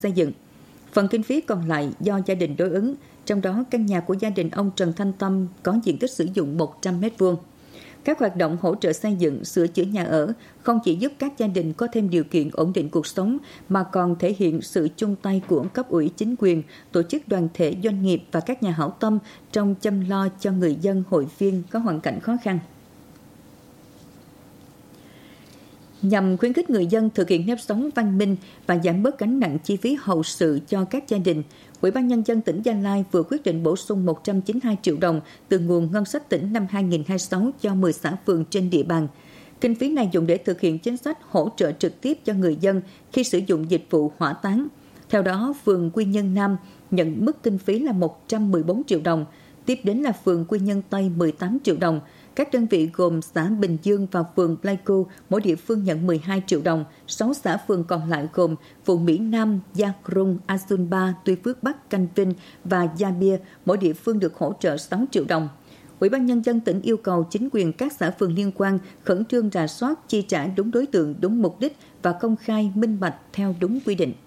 xây dựng. Phần kinh phí còn lại do gia đình đối ứng, trong đó căn nhà của gia đình ông Trần Thanh Tâm có diện tích sử dụng 100 m². Các hoạt động hỗ trợ xây dựng, sửa chữa nhà ở không chỉ giúp các gia đình có thêm điều kiện ổn định cuộc sống, mà còn thể hiện sự chung tay của cấp ủy chính quyền, tổ chức đoàn thể, doanh nghiệp và các nhà hảo tâm trong chăm lo cho người dân, hội viên có hoàn cảnh khó khăn. Nhằm khuyến khích người dân thực hiện nếp sống văn minh và giảm bớt gánh nặng chi phí hậu sự cho các gia đình, Ủy ban Nhân dân tỉnh Gia Lai vừa quyết định bổ sung 192 triệu đồng từ nguồn ngân sách tỉnh năm 2026 cho 10 xã phường trên địa bàn. Kinh phí này dùng để thực hiện chính sách hỗ trợ trực tiếp cho người dân khi sử dụng dịch vụ hỏa táng. Theo đó, phường Quy Nhơn Nam nhận mức kinh phí là 114 triệu đồng, tiếp đến là phường Quy Nhơn Tây 18 triệu đồng. Các đơn vị gồm xã Bình Dương và phường Pleiku, mỗi địa phương nhận 12 triệu đồng. 6 xã phường còn lại gồm phường Mỹ Nam, Gia Crung, Asunba, Tuy Phước Bắc, Canh Vinh và Gia Bia, mỗi địa phương được hỗ trợ 6 triệu đồng. Ủy ban Nhân dân tỉnh yêu cầu chính quyền các xã phường liên quan khẩn trương rà soát, chi trả đúng đối tượng, đúng mục đích và công khai, minh bạch theo đúng quy định.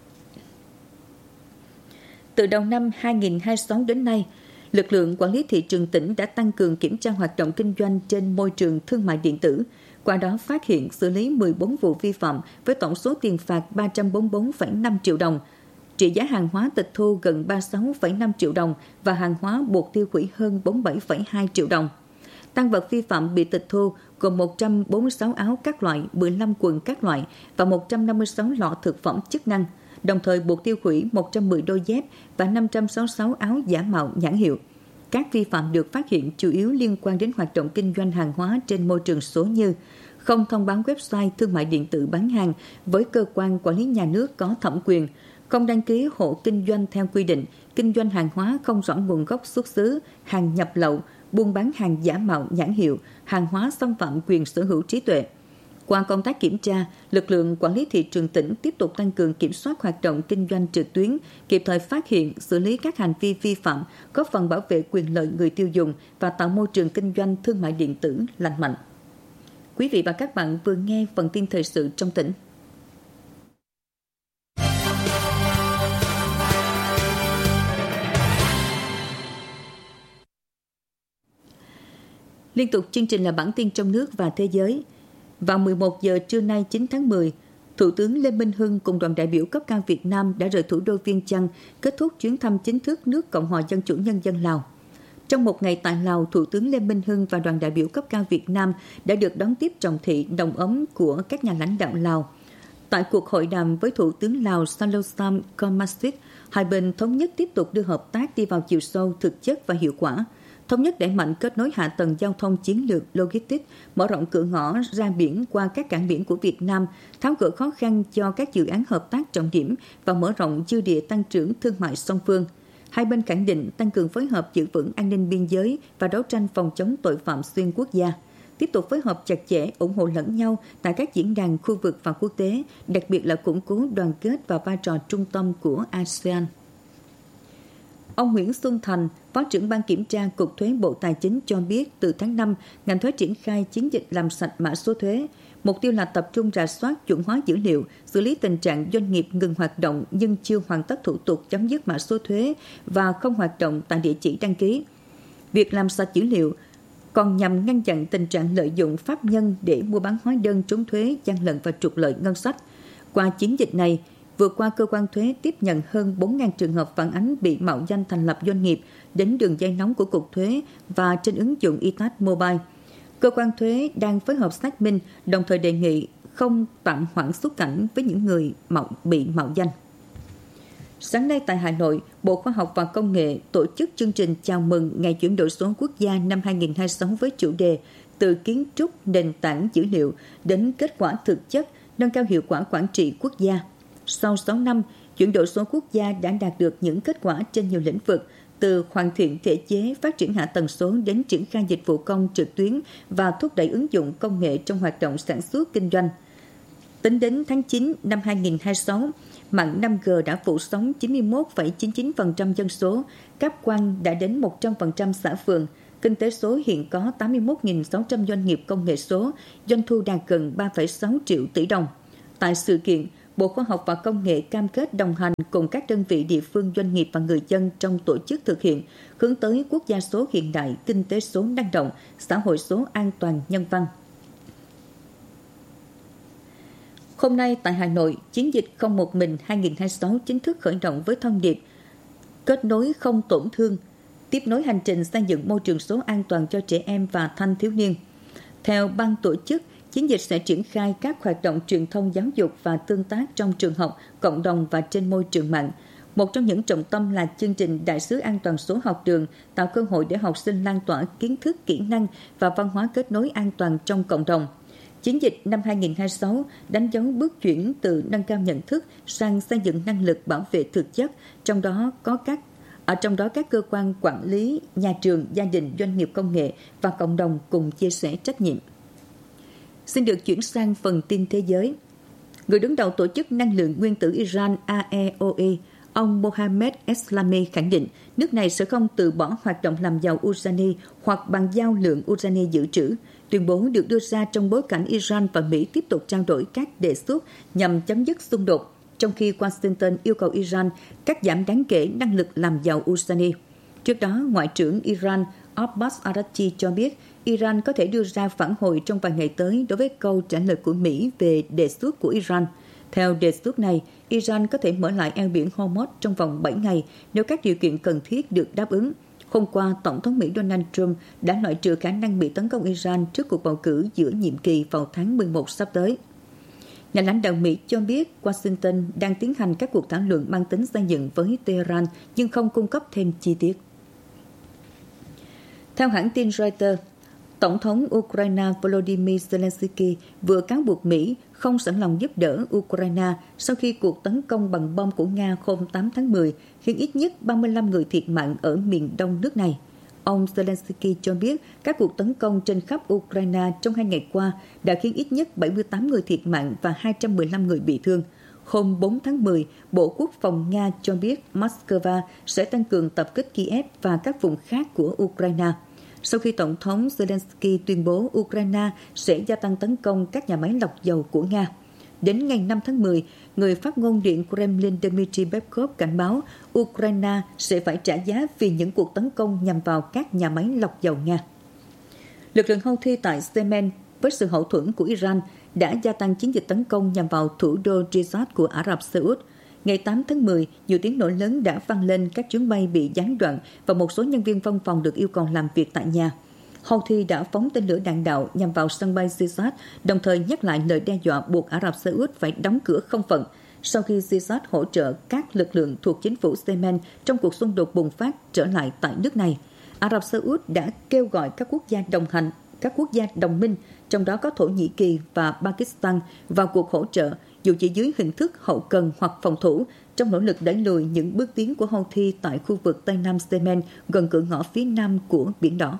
Từ đầu năm 2026 đến nay, lực lượng quản lý thị trường tỉnh đã tăng cường kiểm tra hoạt động kinh doanh trên môi trường thương mại điện tử, qua đó phát hiện xử lý 14 vụ vi phạm với tổng số tiền phạt 344,5 triệu đồng, trị giá hàng hóa tịch thu gần 36,5 triệu đồng và hàng hóa buộc tiêu hủy hơn 47,2 triệu đồng. Tang vật vi phạm bị tịch thu gồm 146 áo các loại, 15 quần các loại và 156 lọ thực phẩm chức năng, đồng thời buộc tiêu hủy 110 đôi dép và 566 áo giả mạo nhãn hiệu. Các vi phạm được phát hiện chủ yếu liên quan đến hoạt động kinh doanh hàng hóa trên môi trường số như không thông báo website thương mại điện tử bán hàng với cơ quan quản lý nhà nước có thẩm quyền, không đăng ký hộ kinh doanh theo quy định, kinh doanh hàng hóa không rõ nguồn gốc xuất xứ, hàng nhập lậu, buôn bán hàng giả mạo nhãn hiệu, hàng hóa xâm phạm quyền sở hữu trí tuệ. Qua công tác kiểm tra, lực lượng quản lý thị trường tỉnh tiếp tục tăng cường kiểm soát hoạt động kinh doanh trực tuyến, kịp thời phát hiện, xử lý các hành vi vi phạm, góp phần bảo vệ quyền lợi người tiêu dùng và tạo môi trường kinh doanh thương mại điện tử lành mạnh. Quý vị và các bạn vừa nghe phần tin thời sự trong tỉnh. Liên tục chương trình là bản tin trong nước và thế giới. Vào 11 giờ trưa nay 9 tháng 10, Thủ tướng Lê Minh Hưng cùng đoàn đại biểu cấp cao Việt Nam đã rời thủ đô Viêng Chăn, kết thúc chuyến thăm chính thức nước Cộng hòa Dân chủ Nhân dân Lào. Trong một ngày tại Lào, Thủ tướng Lê Minh Hưng và đoàn đại biểu cấp cao Việt Nam đã được đón tiếp trọng thị nồng ấm của các nhà lãnh đạo Lào. Tại cuộc hội đàm với Thủ tướng Lào Salosam Kommasith, hai bên thống nhất tiếp tục đưa hợp tác đi vào chiều sâu, thực chất và hiệu quả. Thống nhất đẩy mạnh kết nối hạ tầng giao thông chiến lược, logistics, mở rộng cửa ngõ ra biển qua các cảng biển của Việt Nam, tháo gỡ khó khăn cho các dự án hợp tác trọng điểm và mở rộng dư địa tăng trưởng thương mại song phương. Hai bên khẳng định tăng cường phối hợp giữ vững an ninh biên giới và đấu tranh phòng chống tội phạm xuyên quốc gia, tiếp tục phối hợp chặt chẽ, ủng hộ lẫn nhau tại các diễn đàn khu vực và quốc tế, đặc biệt là củng cố đoàn kết và vai trò trung tâm của ASEAN. Ông Nguyễn Xuân Thành, Phó trưởng Ban Kiểm tra Cục Thuế Bộ Tài chính cho biết từ tháng 5, ngành thuế triển khai chiến dịch làm sạch mã số thuế. Mục tiêu là tập trung rà soát, chuẩn hóa dữ liệu, xử lý tình trạng doanh nghiệp ngừng hoạt động nhưng chưa hoàn tất thủ tục chấm dứt mã số thuế và không hoạt động tại địa chỉ đăng ký. Việc làm sạch dữ liệu còn nhằm ngăn chặn tình trạng lợi dụng pháp nhân để mua bán hóa đơn trốn thuế, gian lận và trục lợi ngân sách. Qua chiến dịch này, vừa qua, cơ quan thuế tiếp nhận hơn 4.000 trường hợp phản ánh bị mạo danh thành lập doanh nghiệp đến đường dây nóng của Cục Thuế và trên ứng dụng iTax Mobile. Cơ quan thuế đang phối hợp xác minh, đồng thời đề nghị không tạm hoãn xuất cảnh với những người bị mạo danh. Sáng nay tại Hà Nội, Bộ Khoa học và Công nghệ tổ chức chương trình chào mừng Ngày chuyển đổi số quốc gia năm 2026 với chủ đề từ kiến trúc nền tảng dữ liệu đến kết quả thực chất, nâng cao hiệu quả quản trị quốc gia. Sau 6 năm, chuyển đổi số quốc gia đã đạt được những kết quả trên nhiều lĩnh vực, từ hoàn thiện thể chế, phát triển hạ tầng số đến triển khai dịch vụ công trực tuyến và thúc đẩy ứng dụng công nghệ trong hoạt động sản xuất kinh doanh. Tính đến tháng 9 năm 2026, mạng 5G đã phủ sóng 91,99% dân số, cáp quang đã đến 100% xã phường. Kinh tế số hiện có 81.600 doanh nghiệp công nghệ số, doanh thu đạt gần 3,6 triệu tỷ đồng. Tại sự kiện, Bộ Khoa học và Công nghệ cam kết đồng hành cùng các đơn vị địa phương, doanh nghiệp và người dân trong tổ chức thực hiện, hướng tới quốc gia số hiện đại, kinh tế số năng động, xã hội số an toàn, nhân văn. Hôm nay tại Hà Nội, chiến dịch Không một mình 2026 chính thức khởi động với thông điệp kết nối không tổn thương, tiếp nối hành trình xây dựng môi trường số an toàn cho trẻ em và thanh thiếu niên. Theo ban tổ chức, chiến dịch sẽ triển khai các hoạt động truyền thông giáo dục và tương tác trong trường học, cộng đồng và trên môi trường mạng. Một trong những trọng tâm là chương trình Đại sứ an toàn số học đường, tạo cơ hội để học sinh lan tỏa kiến thức, kỹ năng và văn hóa kết nối an toàn trong cộng đồng. Chiến dịch năm 2026 đánh dấu bước chuyển từ nâng cao nhận thức sang xây dựng năng lực bảo vệ thực chất, trong đó các cơ quan quản lý, nhà trường, gia đình, doanh nghiệp công nghệ và cộng đồng cùng chia sẻ trách nhiệm. Xin được chuyển sang phần tin thế giới. Người đứng đầu Tổ chức Năng lượng Nguyên tử Iran AEOE, ông Mohammad Eslami khẳng định nước này sẽ không từ bỏ hoạt động làm giàu urani hoặc bàn giao lượng urani dự trữ. Tuyên bố được đưa ra trong bối cảnh Iran và Mỹ tiếp tục trao đổi các đề xuất nhằm chấm dứt xung đột, trong khi Washington yêu cầu Iran cắt giảm đáng kể năng lực làm giàu urani. Trước đó, Ngoại trưởng Iran Abbas Araghchi cho biết Iran có thể đưa ra phản hồi trong vài ngày tới đối với câu trả lời của Mỹ về đề xuất của Iran. Theo đề xuất này, Iran có thể mở lại eo biển Hormuz trong vòng 7 ngày nếu các điều kiện cần thiết được đáp ứng. Hôm qua, Tổng thống Mỹ Donald Trump đã loại trừ khả năng bị tấn công Iran trước cuộc bầu cử giữa nhiệm kỳ vào tháng 11 sắp tới. Nhà lãnh đạo Mỹ cho biết Washington đang tiến hành các cuộc thảo luận mang tính xây dựng với Tehran nhưng không cung cấp thêm chi tiết. Theo hãng tin Reuters, Tổng thống Ukraine Volodymyr Zelensky vừa cáo buộc Mỹ không sẵn lòng giúp đỡ Ukraine sau khi cuộc tấn công bằng bom của Nga hôm 8 tháng 10 khiến ít nhất 35 người thiệt mạng ở miền đông nước này. Ông Zelensky cho biết các cuộc tấn công trên khắp Ukraine trong 2 ngày qua đã khiến ít nhất 78 người thiệt mạng và 215 người bị thương. Hôm 4 tháng 10, Bộ Quốc phòng Nga cho biết Moscow sẽ tăng cường tập kích Kiev và các vùng khác của Ukraine. Sau khi Tổng thống Zelensky tuyên bố Ukraine sẽ gia tăng tấn công các nhà máy lọc dầu của Nga. Đến ngày 5 tháng 10, người phát ngôn Điện Kremlin Dmitry Peskov cảnh báo Ukraine sẽ phải trả giá vì những cuộc tấn công nhằm vào các nhà máy lọc dầu Nga. Lực lượng Houthi tại Yemen với sự hậu thuẫn của Iran đã gia tăng chiến dịch tấn công nhằm vào thủ đô Riyadh của Ả Rập Xê Út. Ngày 8 tháng 10, nhiều tiếng nổ lớn đã vang lên, các chuyến bay bị gián đoạn và một số nhân viên văn phòng được yêu cầu làm việc tại nhà. Houthi đã phóng tên lửa đạn đạo nhằm vào sân bay Riyadh, đồng thời nhắc lại lời đe dọa buộc Ả Rập Xê Út phải đóng cửa không phận sau khi Riyadh hỗ trợ các lực lượng thuộc chính phủ Yemen trong cuộc xung đột bùng phát trở lại tại nước này. Ả Rập Xê Út đã kêu gọi các quốc gia đồng minh, trong đó có Thổ Nhĩ Kỳ và Pakistan, vào cuộc hỗ trợ, dù chỉ dưới hình thức hậu cần hoặc phòng thủ, trong nỗ lực đẩy lùi những bước tiến của Houthi tại khu vực Tây Nam Yemen, gần cửa ngõ phía nam của Biển Đỏ.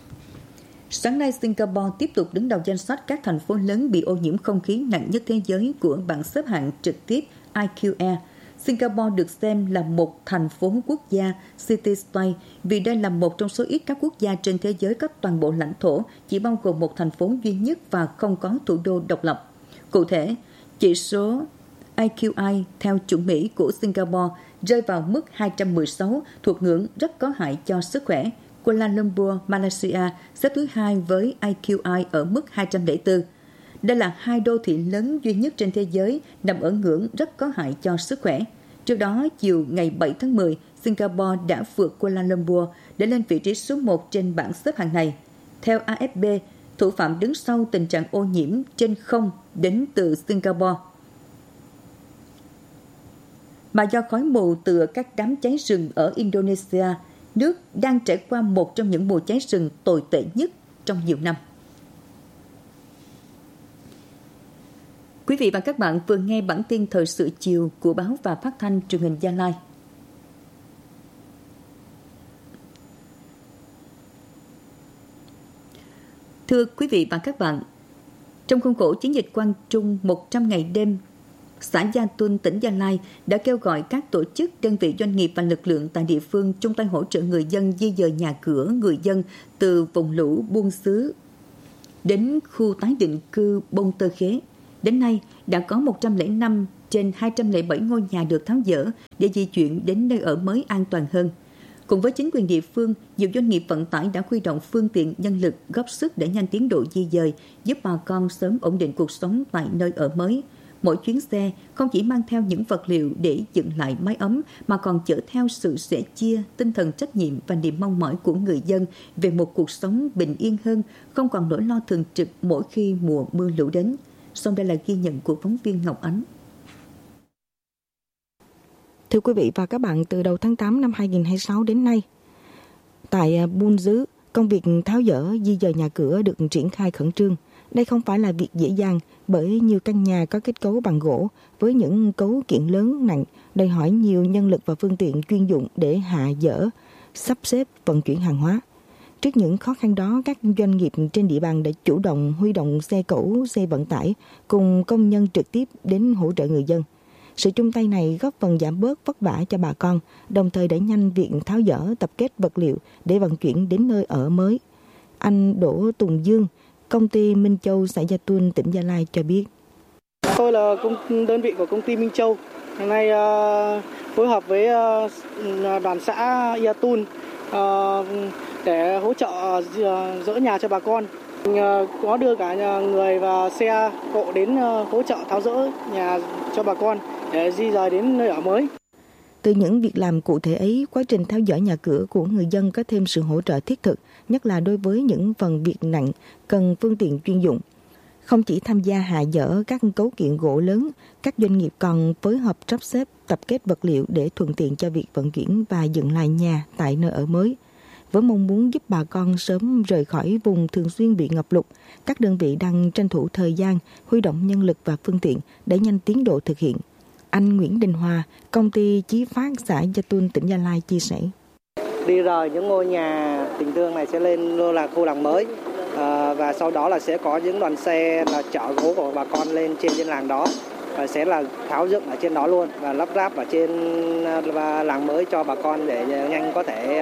Sáng nay, Singapore tiếp tục đứng đầu danh sách các thành phố lớn bị ô nhiễm không khí nặng nhất thế giới của bảng xếp hạng trực tiếp IQE. Singapore được xem là một thành phố quốc gia City State vì đây là một trong số ít các quốc gia trên thế giới có toàn bộ lãnh thổ chỉ bao gồm một thành phố duy nhất và không có thủ đô độc lập. Cụ thể, chỉ số AQI theo chuẩn Mỹ của Singapore rơi vào mức 216, thuộc ngưỡng rất có hại cho sức khỏe. Kuala Lumpur, Malaysia xếp thứ 2 với AQI ở mức 204. Đây là hai đô thị lớn duy nhất trên thế giới nằm ở ngưỡng rất có hại cho sức khỏe. Trước đó, chiều ngày 7 tháng 10, Singapore đã vượt Kuala Lumpur để lên vị trí số 1 trên bảng xếp hạng này. Theo AFP, thủ phạm đứng sau tình trạng ô nhiễm trên không đến từ Singapore, mà do khói mù từ các đám cháy rừng ở Indonesia, nước đang trải qua một trong những mùa cháy rừng tồi tệ nhất trong nhiều năm. Quý vị và các bạn vừa nghe bản tin thời sự chiều của Báo và Phát thanh Truyền hình Gia Lai. Thưa quý vị và các bạn, trong khuôn khổ chiến dịch Quang Trung 100 ngày đêm, xã Gia Tuân, tỉnh Gia Lai đã kêu gọi các tổ chức, đơn vị doanh nghiệp và lực lượng tại địa phương chung tay hỗ trợ người dân di dời nhà cửa người dân từ vùng lũ Buôn Xứ đến khu tái định cư Bông Tơ Khế. Đến nay, đã có 105 trên 207 ngôi nhà được tháo dỡ để di chuyển đến nơi ở mới an toàn hơn. Cùng với chính quyền địa phương, nhiều doanh nghiệp vận tải đã huy động phương tiện, nhân lực góp sức để nhanh tiến độ di dời, giúp bà con sớm ổn định cuộc sống tại nơi ở mới. Mỗi chuyến xe không chỉ mang theo những vật liệu để dựng lại mái ấm mà còn chở theo sự sẻ chia, tinh thần trách nhiệm và niềm mong mỏi của người dân về một cuộc sống bình yên hơn, không còn nỗi lo thường trực mỗi khi mùa mưa lũ đến. Sau đây là ghi nhận của phóng viên Ngọc Ánh. Thưa quý vị và các bạn, từ đầu tháng 8 năm 2026 đến nay, tại Buôn Dứ, công việc tháo dỡ di dời nhà cửa được triển khai khẩn trương. Đây không phải là việc dễ dàng bởi nhiều căn nhà có kết cấu bằng gỗ với những cấu kiện lớn nặng, đòi hỏi nhiều nhân lực và phương tiện chuyên dụng để hạ dỡ, sắp xếp vận chuyển hàng hóa. Trước những khó khăn đó, các doanh nghiệp trên địa bàn đã chủ động huy động xe cẩu, xe vận tải cùng công nhân trực tiếp đến hỗ trợ người dân. Sự chung tay này góp phần giảm bớt vất vả cho bà con, đồng thời đẩy nhanh việc tháo dỡ, tập kết vật liệu để vận chuyển đến nơi ở mới. Anh Đỗ Tùng Dương, công ty Minh Châu, xã Gia Tuôn, tỉnh Gia Lai cho biết. Tôi là đơn vị của công ty Minh Châu. Hôm nay phối hợp với đoàn xã Gia Tuôn để hỗ trợ dỡ nhà cho bà con. Có đưa cả người và xe cộ đến hỗ trợ tháo dỡ nhà cho bà con để di dời đến nơi ở mới. Từ những việc làm cụ thể ấy, quá trình tháo dỡ nhà cửa của người dân có thêm sự hỗ trợ thiết thực, nhất là đối với những phần việc nặng cần phương tiện chuyên dụng. Không chỉ tham gia hạ dỡ các cấu kiện gỗ lớn, các doanh nghiệp còn phối hợp sắp xếp, tập kết vật liệu để thuận tiện cho việc vận chuyển và dựng lại nhà tại nơi ở mới. Với mong muốn giúp bà con sớm rời khỏi vùng thường xuyên bị ngập lụt, các đơn vị đang tranh thủ thời gian, huy động nhân lực và phương tiện để nhanh tiến độ thực hiện. Anh Nguyễn Đình Hòa, công ty Chí Phát, xã Gia Tuôn, tỉnh Gia Lai chia sẻ. Đi rời những ngôi nhà tình thương này sẽ lên là khu làng mới, và sau đó là sẽ có những đoàn xe là chở gỗ của bà con lên trên làng đó, và sẽ là tháo dựng ở trên đó luôn và lắp ráp ở trên làng mới cho bà con để nhanh có thể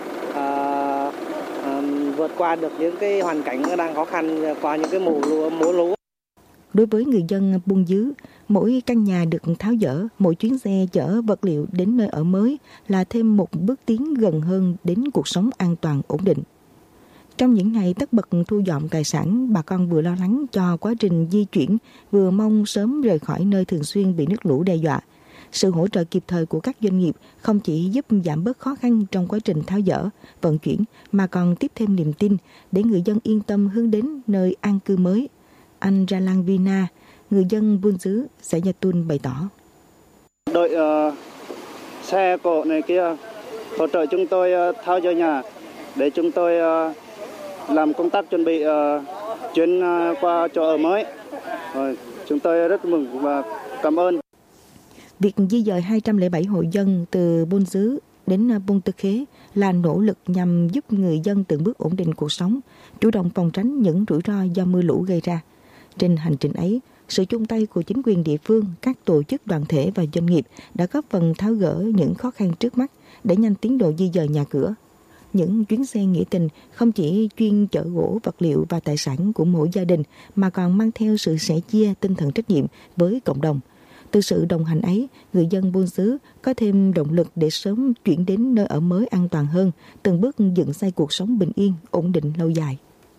vượt qua được những cái hoàn cảnh đang khó khăn qua những cái mùa lũ. Đối với người dân Buôn Dứ, mỗi căn nhà được tháo dỡ, mỗi chuyến xe chở vật liệu đến nơi ở mới là thêm một bước tiến gần hơn đến cuộc sống an toàn ổn định. Trong những ngày tất bật thu dọn tài sản, bà con vừa lo lắng cho quá trình di chuyển, vừa mong sớm rời khỏi nơi thường xuyên bị nước lũ đe dọa. Sự hỗ trợ kịp thời của các doanh nghiệp không chỉ giúp giảm bớt khó khăn trong quá trình tháo dỡ, vận chuyển, mà còn tiếp thêm niềm tin để người dân yên tâm hướng đến nơi an cư mới. Anh Ra Lang Vina, người dân Buôn Dứ, xã Gia Tuôn bày tỏ. Đội xe cộ này kia hỗ trợ chúng tôi tháo dỡ nhà để chúng tôi làm công tác chuẩn bị chuyến qua chỗ ở mới. Rồi, chúng tôi rất mừng và cảm ơn. Việc di dời 207 hộ dân từ Buôn Dứ đến Buôn Tư Khế là nỗ lực nhằm giúp người dân từng bước ổn định cuộc sống, chủ động phòng tránh những rủi ro do mưa lũ gây ra. Trên hành trình ấy, sự chung tay của chính quyền địa phương, các tổ chức đoàn thể và doanh nghiệp đã góp phần tháo gỡ những khó khăn trước mắt để nhanh tiến độ di dời nhà cửa. Những chuyến xe nghĩa tình không chỉ chuyên chở gỗ, vật liệu và tài sản của mỗi gia đình mà còn mang theo sự sẻ chia, tinh thần trách nhiệm với cộng đồng. Từ sự đồng hành ấy, người dân Buôn Dứ có thêm động lực để sớm chuyển đến nơi ở mới an toàn hơn, từng bước dựng xây cuộc sống bình yên, ổn định lâu dài.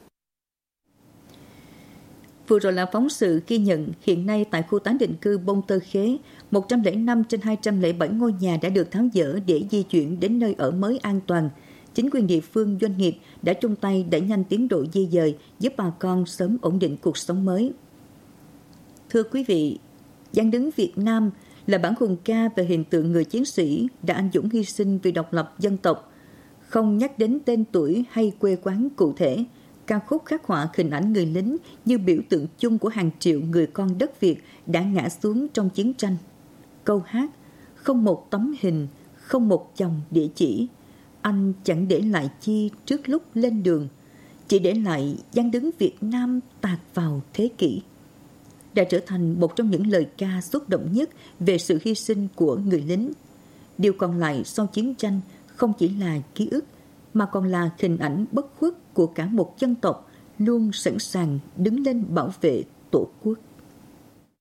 Vừa rồi là phóng sự ghi nhận hiện nay tại khu tái định cư Buôn Tư Khế, 105 trên 207 ngôi nhà đã được tháo dỡ để di chuyển đến nơi ở mới an toàn. Chính quyền địa phương, doanh nghiệp đã chung tay đẩy nhanh tiến độ di dời, giúp bà con sớm ổn định cuộc sống mới. Thưa quý vị, Giăng đứng Việt Nam là bản hùng ca về hình tượng người chiến sĩ đã anh dũng hy sinh vì độc lập dân tộc. Không nhắc đến tên tuổi hay quê quán cụ thể, ca khúc khắc họa hình ảnh người lính như biểu tượng chung của hàng triệu người con đất Việt đã ngã xuống trong chiến tranh. Câu hát, không một tấm hình, không một chồng địa chỉ, anh chẳng để lại chi trước lúc lên đường, chỉ để lại Giăng đứng Việt Nam tạc vào thế kỷ, đã trở thành một trong những lời ca xúc động nhất về sự hy sinh của người lính. Điều còn lại sau chiến tranh không chỉ là ký ức, mà còn là hình ảnh bất khuất của cả một dân tộc luôn sẵn sàng đứng lên bảo vệ Tổ quốc.